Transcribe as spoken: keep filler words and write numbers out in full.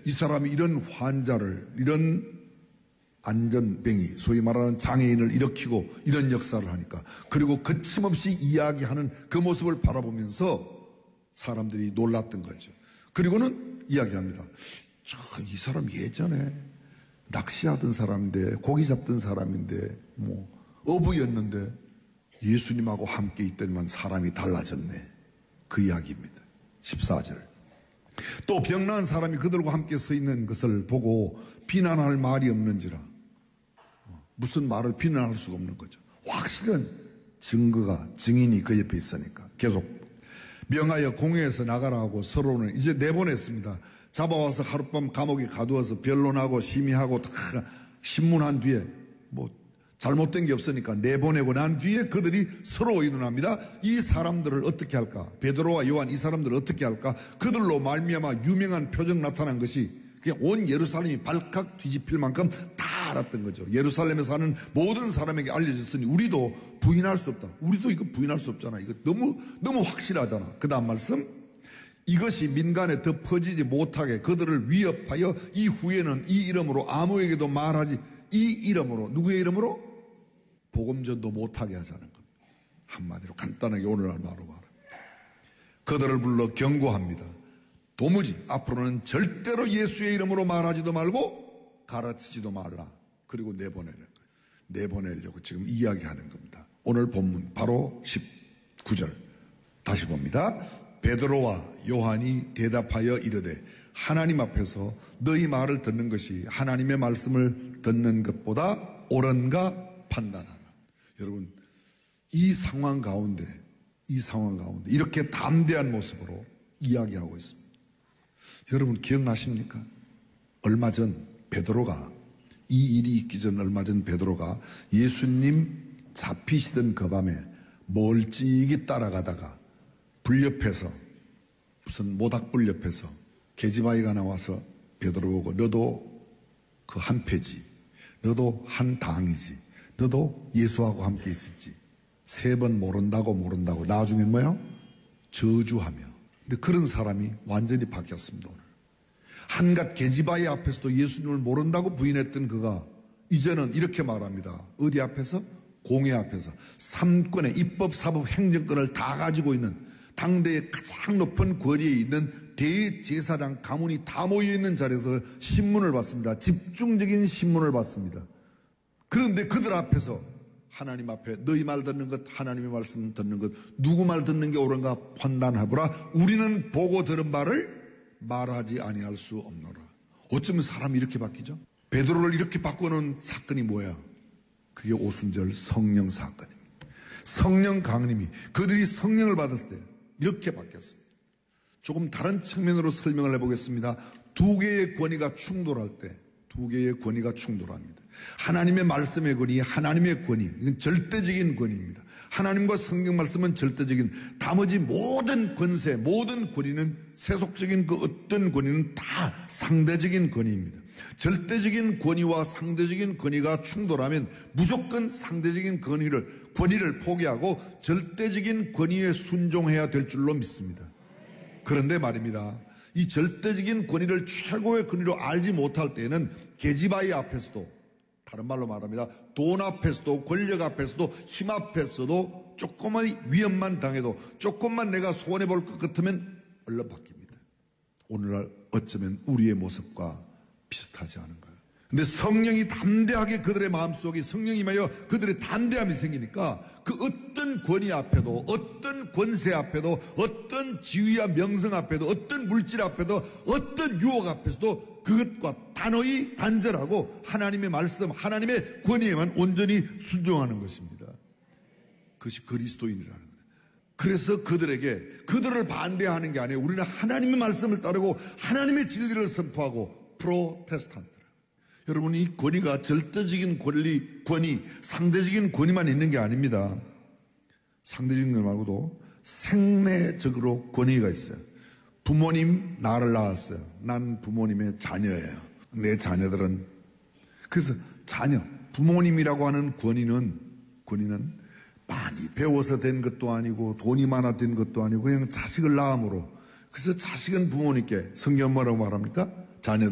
이 사람이 이런 환자를, 이런 안전뱅이, 소위 말하는 장애인을 일으키고 이런 역사를 하니까, 그리고 거침없이 이야기하는 그 모습을 바라보면서 사람들이 놀랐던 거죠. 그리고는 이야기합니다. 저, 이 사람 예전에 낚시하던 사람인데, 고기 잡던 사람인데, 뭐, 어부였는데, 예수님하고 함께 있더니만 사람이 달라졌네. 그 이야기입니다. 십사 절. 또 병나은 사람이 그들과 함께 서 있는 것을 보고 비난할 말이 없는지라. 무슨 말을 비난할 수가 없는 거죠. 확실한 증거가, 증인이 그 옆에 있으니까. 계속 명하여 공회에서 나가라 하고 서로는 이제 내보냈습니다. 잡아와서 하룻밤 감옥에 가두어서 변론하고 심의하고 다 신문한 뒤에 뭐 잘못된 게 없으니까 내보내고 난 뒤에 그들이 서로 의논합니다. 이 사람들을 어떻게 할까? 베드로와 요한 이 사람들을 어떻게 할까? 그들로 말미암아 유명한 표적 나타난 것이 그냥 온 예루살렘이 발칵 뒤집힐 만큼 다 알았던 거죠. 예루살렘에 사는 모든 사람에게 알려졌으니 우리도 부인할 수 없다. 우리도 이거 부인할 수 없잖아. 이거 너무 너무 확실하잖아. 그 다음 말씀. 이것이 민간에 더 퍼지지 못하게 그들을 위협하여 이후에는 이 이름으로 아무에게도 말하지, 이 이름으로, 누구의 이름으로? 복음전도 못하게 하자는 겁니다. 한마디로 간단하게 오늘날 말로 말합니다. 그들을 불러 경고합니다. 도무지 앞으로는 절대로 예수의 이름으로 말하지도 말고 가르치지도 말라. 그리고 내보내는 거예요. 내보내려고 지금 이야기하는 겁니다. 오늘 본문 바로 십구 절 다시 봅니다. 베드로와 요한이 대답하여 이르되 하나님 앞에서 너희 말을 듣는 것이 하나님의 말씀을 듣는 것보다 옳은가 판단하라. 여러분, 이 상황 가운데 이 상황 가운데 이렇게 담대한 모습으로 이야기하고 있습니다. 여러분 기억나십니까? 얼마 전 베드로가, 이 일이 있기 전 얼마 전 베드로가 예수님 잡히시던 그 밤에 멀찍이 따라가다가 불 옆에서, 무슨 모닥불 옆에서 계집아이가 나와서 베드로 보고 너도 그 한패지, 너도 한 당이지, 너도 예수하고 함께 있었지. 세 번 모른다고 모른다고 나중에 뭐야? 저주하며. 근데 그런 사람이 완전히 바뀌었습니다. 오늘 한갓 계집아이 앞에서도 예수님을 모른다고 부인했던 그가 이제는 이렇게 말합니다. 어디 앞에서? 공회 앞에서 삼권의 입법, 사법, 행정권을 다 가지고 있는 당대의 가장 높은 권위에 있는 대제사장 가문이 다 모여있는 자리에서 신문을 받습니다. 집중적인 신문을 받습니다. 그런데 그들 앞에서 하나님 앞에 너희 말 듣는 것, 하나님의 말씀 듣는 것, 누구 말 듣는 게 옳은가 판단해보라. 우리는 보고 들은 바를 말하지 아니할 수 없노라. 어쩌면 사람이 이렇게 바뀌죠? 베드로를 이렇게 바꾸는 사건이 뭐야? 그게 오순절 성령 사건입니다. 성령 강림이, 그들이 성령을 받았을 때 이렇게 바뀌었습니다. 조금 다른 측면으로 설명을 해보겠습니다. 두 개의 권위가 충돌할 때, 두 개의 권위가 충돌합니다. 하나님의 말씀의 권위, 하나님의 권위, 이건 절대적인 권위입니다. 하나님과 성경 말씀은 절대적인, 나머지 모든 권세, 모든 권위는, 세속적인 그 어떤 권위는 다 상대적인 권위입니다. 절대적인 권위와 상대적인 권위가 충돌하면 무조건 상대적인 권위를, 권위를 포기하고 절대적인 권위에 순종해야 될 줄로 믿습니다. 그런데 말입니다. 이 절대적인 권위를 최고의 권위로 알지 못할 때에는 계집아이 앞에서도, 다른 말로 말합니다. 돈 앞에서도, 권력 앞에서도, 힘 앞에서도 조금만 위험만 당해도, 조금만 내가 손해볼 것 같으면 얼른 바뀝니다. 오늘날 어쩌면 우리의 모습과 비슷하지 않은가요? 근데 성령이 담대하게 그들의 마음속에 성령이 임하여 그들의 담대함이 생기니까 그 어떤 권위 앞에도, 어떤 권세 앞에도, 어떤 지위와 명성 앞에도, 어떤 물질 앞에도, 어떤 유혹 앞에서도 그것과 단호히 단절하고 하나님의 말씀, 하나님의 권위에만 온전히 순종하는 것입니다. 그것이 그리스도인이라는 거예요. 그래서 그들에게, 그들을 반대하는 게 아니에요. 우리는 하나님의 말씀을 따르고 하나님의 진리를 선포하고 프로테스탄트. 여러분, 이 권위가 절대적인 권리, 권위, 상대적인 권위만 있는 게 아닙니다. 상대적인 것 말고도 생내적으로 권위가 있어요. 부모님 나를 낳았어요. 난 부모님의 자녀예요. 내 자녀들은, 그래서 자녀, 부모님이라고 하는 권위는, 권위는 많이 배워서 된 것도 아니고 돈이 많아 된 것도 아니고 그냥 자식을 낳음으로. 그래서 자식은 부모님께, 성경 뭐라고 말합니까? 자녀들